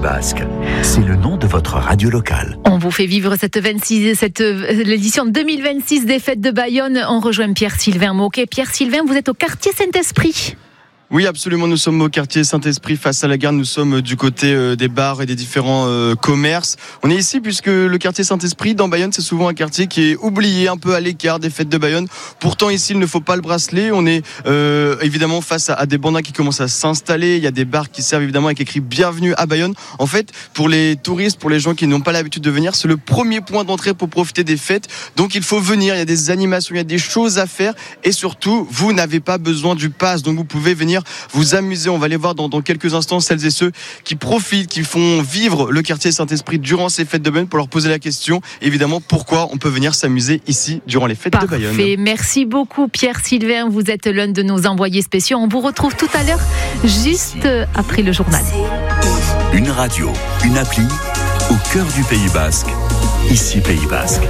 Basque. C'est le nom de votre radio locale. On vous fait vivre l'édition 2026 des Fêtes de Bayonne. On rejoint Pierre-Sylvain Moquet. Pierre-Sylvain, vous êtes au quartier Saint-Esprit. Oui, absolument. Nous sommes au quartier Saint-Esprit, face à la gare. Nous sommes du côté des bars et des différents commerces. On est ici puisque le quartier Saint-Esprit, dans Bayonne, c'est souvent un quartier qui est oublié, un peu à l'écart des fêtes de Bayonne. Pourtant, ici, il ne faut pas le bracelet. On est évidemment face à des bandas qui commencent à s'installer. Il y a des bars qui servent évidemment avec écrit « Bienvenue à Bayonne ». En fait, pour les touristes, pour les gens qui n'ont pas l'habitude de venir, c'est le premier point d'entrée pour profiter des fêtes. Donc, il faut venir. Il y a des animations, il y a des choses à faire. Et surtout, vous n'avez pas besoin du pass. Donc, vous pouvez venir vous amuser. On va aller voir dans quelques instants celles et ceux qui profitent, qui font vivre le quartier Saint-Esprit durant ces fêtes de Bayonne, pour leur poser la question, évidemment, pourquoi on peut venir s'amuser ici durant les fêtes de Bayonne. Merci beaucoup Pierre-Sylvain, vous êtes l'un de nos envoyés spéciaux. On vous retrouve tout à l'heure, juste après le journal. Une radio, une appli, au cœur du Pays Basque. Ici Pays Basque.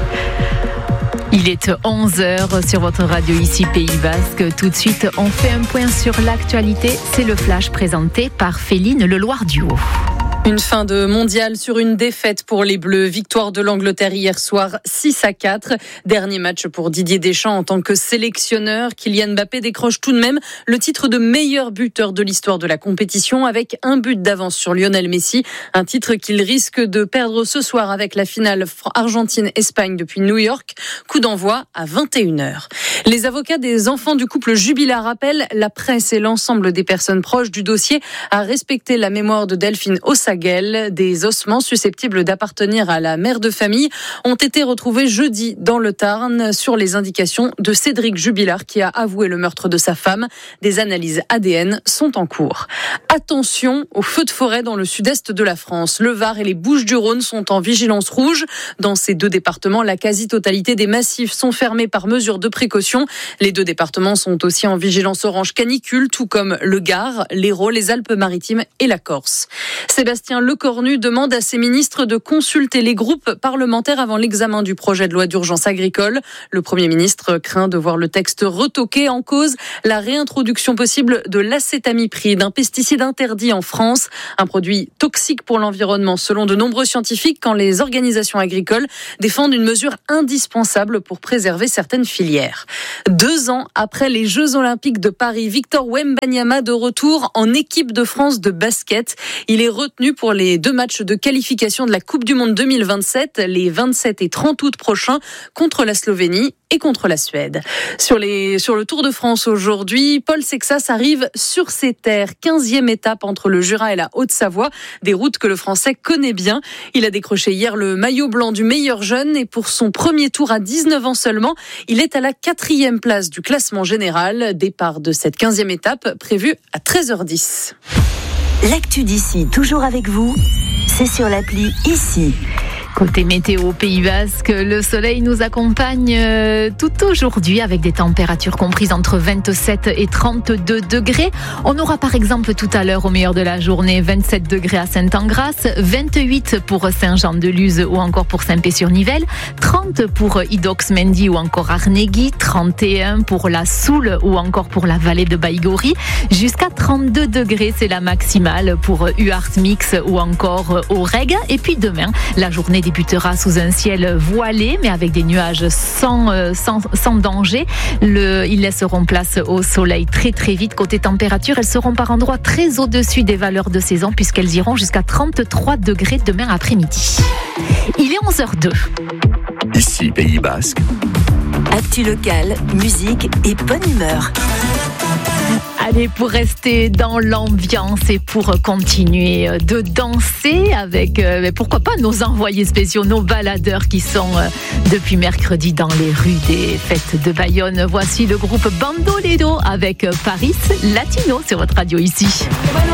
Il est 11h sur votre radio ici Pays Basque. Tout de suite, on fait un point sur l'actualité. C'est le flash présenté par Féline Leloir-Duhaut. Une fin de mondial sur une défaite pour les Bleus. Victoire de l'Angleterre hier soir, 6-4. Dernier match pour Didier Deschamps en tant que sélectionneur. Kylian Mbappé décroche tout de même le titre de meilleur buteur de l'histoire de la compétition avec un but d'avance sur Lionel Messi. Un titre qu'il risque de perdre ce soir avec la finale Argentine-Espagne depuis New York. Coup d'envoi à 21h. Les avocats des enfants du couple Jubilard appellent la presse et l'ensemble des personnes proches du dossier à respecter la mémoire de Delphine Ossaguel. Des ossements susceptibles d'appartenir à la mère de famille ont été retrouvés jeudi dans le Tarn sur les indications de Cédric Jubilard qui a avoué le meurtre de sa femme. Des analyses ADN sont en cours. Attention aux feux de forêt dans le sud-est de la France. Le Var et les Bouches-du-Rhône sont en vigilance rouge. Dans ces deux départements, la quasi-totalité des massifs sont fermés par mesure de précaution. Les deux départements sont aussi en vigilance orange canicule, tout comme le Gard, l'Hérault, les Alpes-Maritimes et la Corse. Sébastien Lecornu demande à ses ministres de consulter les groupes parlementaires avant l'examen du projet de loi d'urgence agricole. Le Premier ministre craint de voir le texte retoqué. En cause la réintroduction possible de l'acétamipride, un pesticide interdit en France, un produit toxique pour l'environnement selon de nombreux scientifiques, quand les organisations agricoles défendent une mesure indispensable pour préserver certaines filières. 2 ans après les Jeux Olympiques de Paris, Victor Wembanyama de retour en équipe de France de basket. Il est retenu pour les 2 matchs de qualification de la Coupe du Monde 2027, les 27 et 30 août prochains, contre la Slovénie et contre la Suède. Sur le Tour de France aujourd'hui, Paul Sexas arrive sur ses terres. 15e étape entre le Jura et la Haute-Savoie, des routes que le Français connaît bien. Il a décroché hier le maillot blanc du meilleur jeune et pour son premier tour à 19 ans seulement, il est à la 4e place du classement général. Départ de cette 15e étape prévue à 13h10. L'actu d'ici, toujours avec vous, c'est sur l'appli Ici. Côté météo Pays Basque, le soleil nous accompagne tout aujourd'hui avec des températures comprises entre 27 et 32 degrés. On aura par exemple tout à l'heure au meilleur de la journée 27 degrés à Saint-Engrâce, 28 pour Saint-Jean-de-Luz ou encore pour Saint-Pé-sur-Nivelle, 30 pour Idox-Mendy ou encore Arnegui, 31 pour la Soule ou encore pour la vallée de Baïgori, jusqu'à 32 degrés, c'est la maximale pour Uart-Mix ou encore Aurègue. Et puis demain, la journée débutera sous un ciel voilé, mais avec des nuages sans danger. Ils laisseront place au soleil très très vite. Côté température, elles seront par endroits très au-dessus des valeurs de saison puisqu'elles iront jusqu'à 33 degrés demain après-midi. Il est 11h02. Ici Pays Basque. Actu locale, musique et bonne humeur. Allez, pour rester dans l'ambiance et pour continuer de danser avec, pourquoi pas, nos envoyés spéciaux, nos baladeurs qui sont depuis mercredi dans les rues des fêtes de Bayonne. Voici le groupe Bandoledo avec Paris Latino sur votre radio ici.